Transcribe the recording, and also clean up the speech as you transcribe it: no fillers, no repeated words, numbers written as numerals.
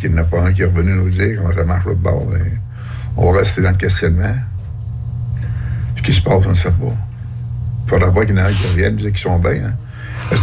qu'il n'y en a pas un qui est revenu nous dire comment ça marche l'autre bord. Ben, on va rester dans le questionnement. Ce qui se passe, on ne sait pas. Il faudra pas qu'il y en ait qui reviennent, dire qu'ils sont bien. Hein.